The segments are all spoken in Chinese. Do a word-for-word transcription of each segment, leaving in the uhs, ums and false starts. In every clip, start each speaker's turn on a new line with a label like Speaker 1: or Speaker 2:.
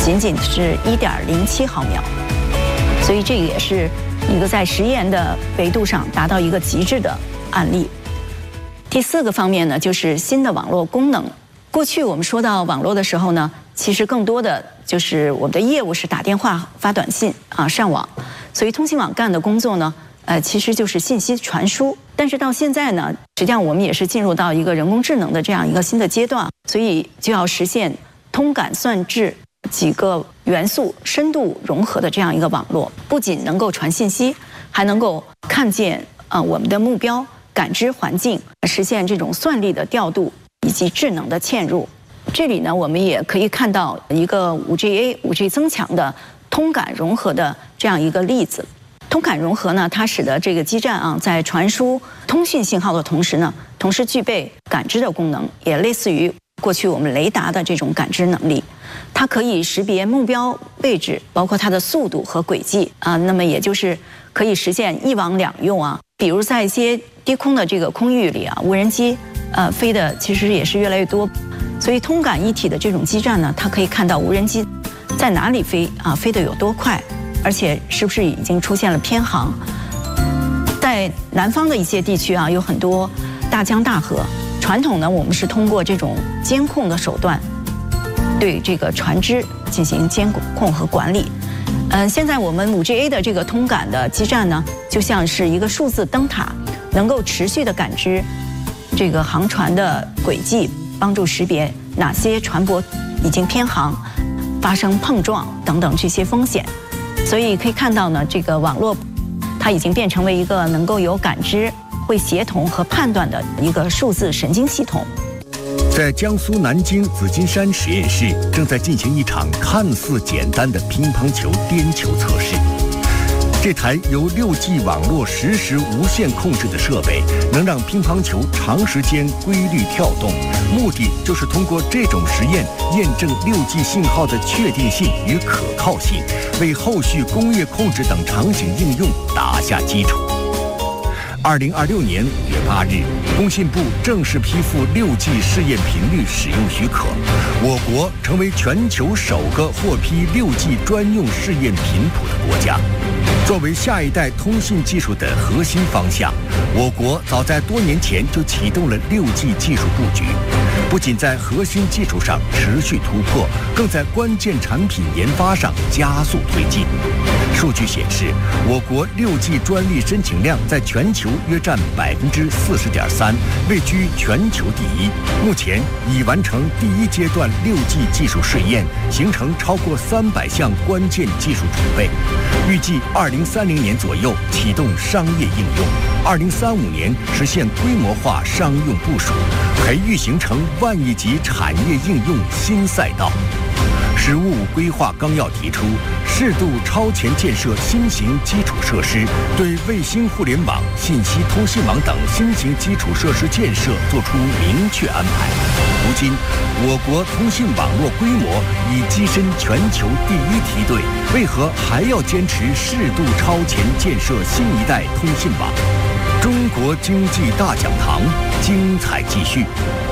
Speaker 1: 仅仅是一点零七毫秒，所以这个也是一个在实验的维度上达到一个极致的案例。第四个方面呢，就是新的网络功能。过去我们说到网络的时候呢，其实更多的就是我们的业务是打电话、发短信啊、上网，所以通信网干的工作呢，呃，其实就是信息传输。但是到现在呢，实际上我们也是进入到一个人工智能的这样一个新的阶段，所以就要实现通感算质几个元素深度融合的这样一个网络，不仅能够传信息，还能够看见啊、呃、我们的目标，感知环境，实现这种算力的调度以及智能的嵌入。这里呢，我们也可以看到一个 五 G A、五 G 增强的通感融合的这样一个例子。通感融合呢，它使得这个基站啊，在传输通讯信号的同时呢，同时具备感知的功能，也类似于过去我们雷达的这种感知能力。它可以识别目标位置，包括它的速度和轨迹啊，那么也就是可以实现一网两用啊。比如在一些低空的这个空域里啊，无人机呃飞的其实也是越来越多，所以通感一体的这种基站呢，它可以看到无人机在哪里飞啊，飞得有多快，而且是不是已经出现了偏航。在南方的一些地区啊，有很多大江大河，传统呢我们是通过这种监控的手段对这个船只进行监控和管理。嗯、呃，现在我们 五 G A 的这个通感的基站呢，就像是一个数字灯塔，能够持续的感知这个航船的轨迹，帮助识别哪些船舶已经偏航、发生碰撞等等这些风险。所以可以看到呢，这个网络它已经变成为一个能够有感知、会协同和判断的一个数字神经系统。
Speaker 2: 在江苏南京紫金山实验室正在进行一场看似简单的乒乓球颠球测试。这台由 六 G 网络实时无线控制的设备，能让乒乓球长时间规律跳动，目的就是通过这种实验验证 六 G 信号的确定性与可靠性，为后续工业控制等场景应用打下基础。二零二六年五月八日，工信部正式批复 六 G 试验频率使用许可，我国成为全球首个获批 六 G 专用试验频谱的国家。作为下一代通信技术的核心方向，我国早在多年前就启动了 六 G 技术布局，不仅在核心技术上持续突破，更在关键产品研发上加速推进。数据显示，我国 六 G 专利申请量在全球约占 百分之四十点三， 位居全球第一。目前已完成第一阶段 六 G 技术试验，形成超过三百项关键技术储备。预计二零三零年左右启动商业应用，二零三五年实现规模化商用部署，培育形成万亿级产业应用新赛道。“十五五”规划纲要提出，适度超前建设新型基础设施，对卫星互联网、信息通信网等新型基础设施建设作出明确安排。如今，我国通信网络规模已跻身全球第一梯队，为何还要坚持适度超前建设新一代通信网？中国经济大讲堂精彩继续。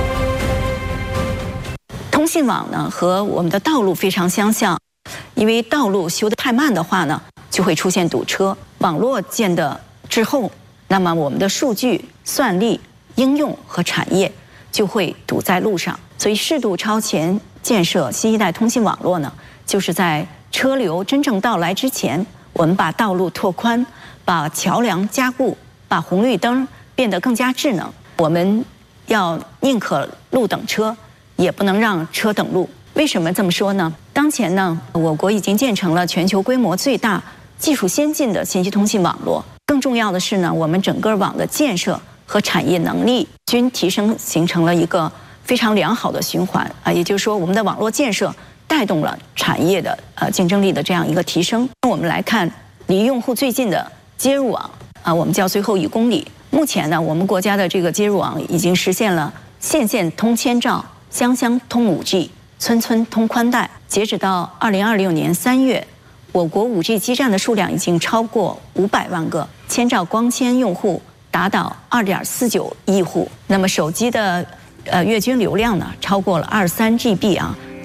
Speaker 1: 通信网呢和我们的道路非常相像，因为道路修得太慢的话呢，就会出现堵车。网络建得滞后，那么我们的数据、算力、应用和产业就会堵在路上。所以适度超前建设新一代通信网络呢，就是在车流真正到来之前，我们把道路拓宽，把桥梁加固，把红绿灯变得更加智能。我们要宁可路等车，也不能让车等路。为什么这么说呢？当前呢，我国已经建成了全球规模最大、技术先进的信息通信网络。更重要的是呢，我们整个网的建设和产业能力均提升，形成了一个非常良好的循环啊。也就是说，我们的网络建设带动了产业的呃竞争力的这样一个提升。我们来看离用户最近的接入网啊，我们叫最后一公里。目前呢，我们国家的这个接入网已经实现了县县通千兆、乡乡通 五 G、村村通宽带。截止到二零二六年三月，我国 五 G 基站的数量已经超过五百万个，千兆光纤用户达到二点四九亿户。那么手机的呃月均流量呢，超过了二十三 G B 啊，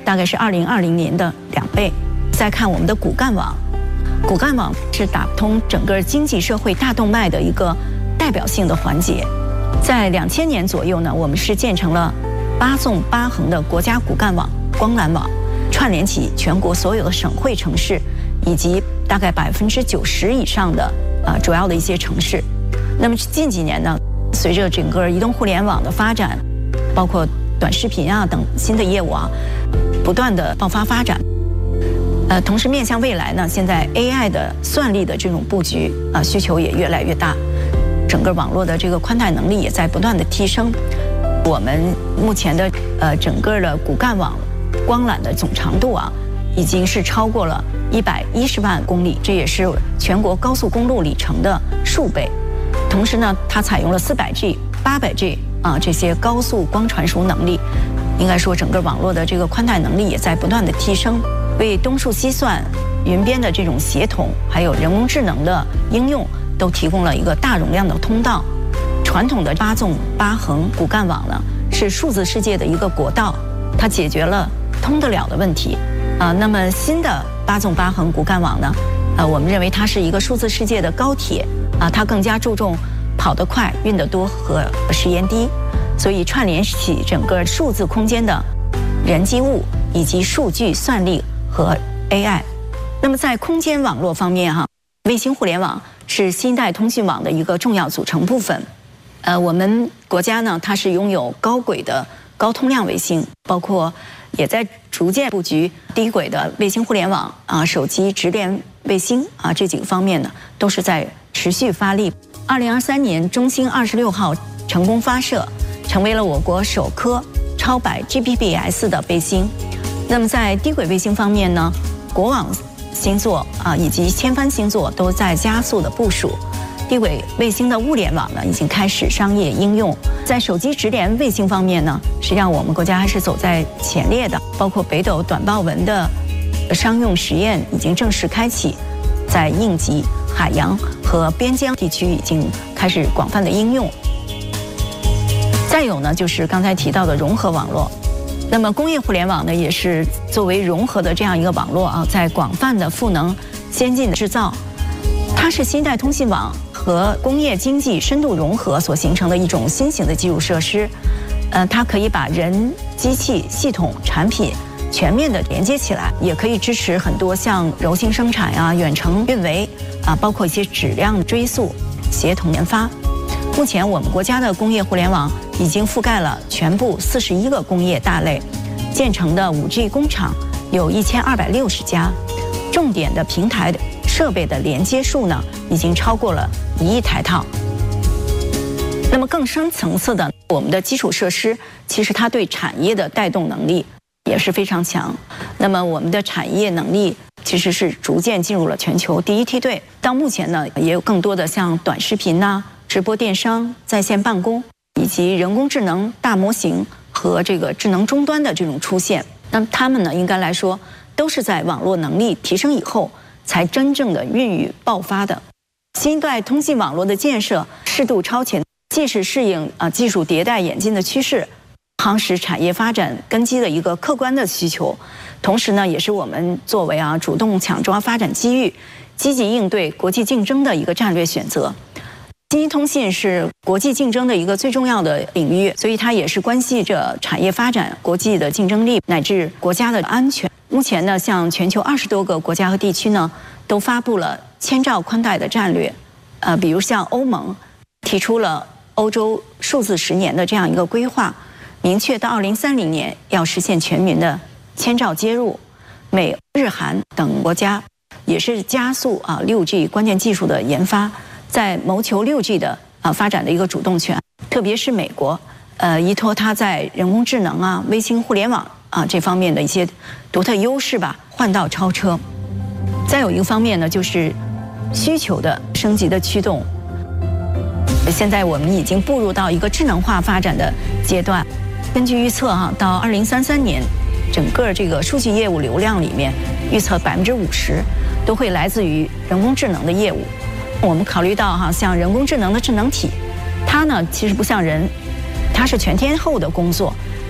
Speaker 1: 大概是二零二零年的两倍。再看我们的骨干网，骨干网是打通整个经济社会大动脉的一个代表性的环节。在两千年左右呢，我们是建成了八纵八横的国家骨干网光缆网，串联起全国所有的省会城市，以及大概百分之九十以上的呃主要的一些城市。那么近几年呢，随着整个移动互联网的发展，包括短视频啊等新的业务啊，不断的爆发发展。呃，同时面向未来呢，现在 A I 的算力的这种布局啊、呃，需求也越来越大。整个网络的这个宽带能力也在不断的提升，我们目前的呃整个的骨干网光缆的总长度啊，已经是超过了一百一十万公里，这也是全国高速公路里程的数倍。同时呢，它采用了四百 G、八百 G 啊这些高速光传输能力，应该说整个网络的这个宽带能力也在不断的提升，为东数西算、云边的这种协同，还有人工智能的应用，都提供了一个大容量的通道。传统的八纵八横骨干网呢，是数字世界的一个国道，它解决了通得了的问题啊、呃。那么新的八纵八横骨干网呢，呃，我们认为它是一个数字世界的高铁啊、呃，它更加注重跑得快、运得多和时延低，所以串联起整个数字空间的人机物以及数据算力和 A I。那么在空间网络方面哈，卫星互联网是新一代通讯网的一个重要组成部分。呃，我们国家呢，它是拥有高轨的高通量卫星，包括也在逐渐布局低轨的卫星互联网啊、手机直连卫星啊这几个方面呢，都是在持续发力。二零二三年，中星二十六号成功发射，成为了我国首颗超百 G P B S 的卫星。那么在低轨卫星方面呢，国网星座啊以及千帆星座都在加速的部署。低轨卫星的物联网呢，已经开始商业应用。在手机直连卫星方面呢，实际上我们国家还是走在前列的，包括北斗短报文的商用实验已经正式开启，在应急、海洋和边疆地区已经开始广泛的应用。再有呢，就是刚才提到的融合网络。那么工业互联网呢，也是作为融合的这样一个网络啊，在广泛的赋能先进的制造，它是新一代通信网和工业经济深度融合所形成的一种新型的基础设施。呃，它可以把人、机器、系统、产品全面的连接起来，也可以支持很多像柔性生产呀、远程运维啊，包括一些质量追溯、协同研发。目前我们国家的工业互联网已经覆盖了全部四十一个工业大类，建成的 五 G 工厂有一千二百六十家，重点的平台设备的连接数呢，已经超过了一亿台套。那么更深层次的，我们的基础设施其实它对产业的带动能力也是非常强。那么我们的产业能力其实是逐渐进入了全球第一梯队。到目前呢，也有更多的像短视频呐、啊、直播电商、在线办公以及人工智能大模型和这个智能终端的这种出现。那么它们呢，应该来说都是在网络能力提升以后才真正的孕育爆发的。新一代通信网络的建设适度超前，既是适应啊技术迭代演进的趋势，夯实产业发展根基的一个客观的需求，同时呢，也是我们作为啊主动抢抓发展机遇、积极应对国际竞争的一个战略选择。信息通信是国际竞争的一个最重要的领域，所以它也是关系着产业发展、国际的竞争力乃至国家的安全。目前呢，像全球二十多个国家和地区呢，都发布了千兆宽带的战略。呃，比如像欧盟提出了欧洲数字十年的这样一个规划，明确到二零三零年要实现全民的千兆接入。美、日、韩等国家也是加速啊六 G 关键技术的研发，在谋求六 G 的啊发展的一个主动权。特别是美国，呃，依托它在人工智能啊、卫星互联网啊这方面的一些独特优势吧，换道超车。再有一个方面呢，就是需求的升级的驱动。现在我们已经步入到一个智能化发展的阶段。根据预测哈、啊，到二零三三年，整个这个数据业务流量里面，预测百分之五十都会来自于人工智能的业务。我们考虑到哈、啊，像人工智能的智能体，它呢其实不像人，它是全天候的工作，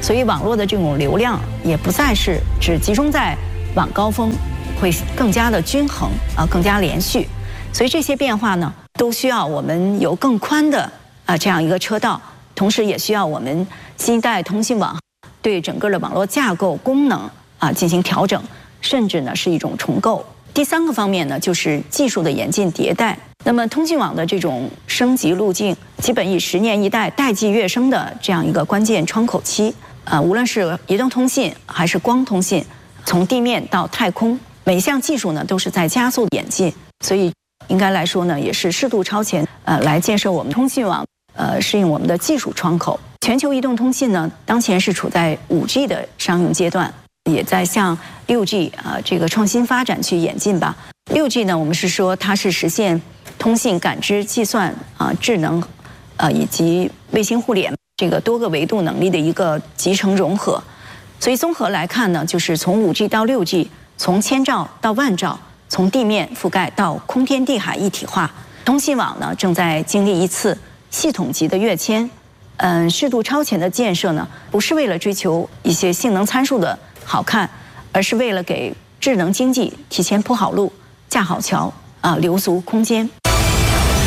Speaker 1: 所以网络的这种流量也不再是只集中在晚高峰，会更加的均衡啊，更加连续。所以这些变化呢，都需要我们有更宽的啊这样一个车道，同时也需要我们新一代通信网对整个的网络架构功能啊进行调整，甚至呢是一种重构。第三个方面呢，就是技术的演进迭代。那么通信网的这种升级路径，基本以十年一代、代际跃升的这样一个关键窗口期。呃，无论是移动通信还是光通信，从地面到太空，每一项技术呢都是在加速演进。所以应该来说呢，也是适度超前，呃，来建设我们通信网，呃，适应我们的技术窗口。全球移动通信呢，当前是处在 五 G 的商用阶段，也在向 六 G 啊、呃、这个创新发展去演进吧。六 G 呢，我们是说它是实现通信、感知、计算啊、呃、智能，呃以及卫星互联这个多个维度能力的一个集成融合。所以综合来看呢，就是从 五 G 到 六 G， 从千兆到万兆，从地面覆盖到空天地海一体化，通信网呢正在经历一次系统级的跃迁。嗯，适度超前的建设呢，不是为了追求一些性能参数的好看，而是为了给智能经济提前铺好路、架好桥啊，留足空间。